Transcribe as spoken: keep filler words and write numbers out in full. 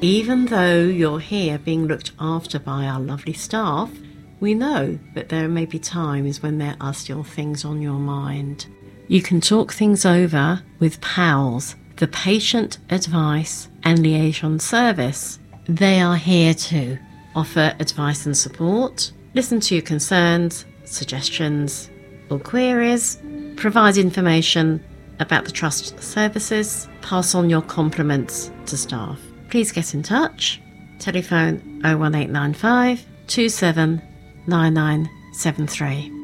Even though you're here being looked after by our lovely staff, we know that there may be times when there are still things on your mind. You can talk things over with PALS, the Patient Advice and Liaison Service. They are here to offer advice and support, listen to your concerns, suggestions or queries, provide information about the Trust services, pass on your compliments to staff. Please get in touch. Telephone oh one eight nine five, two seven nine nine seven three.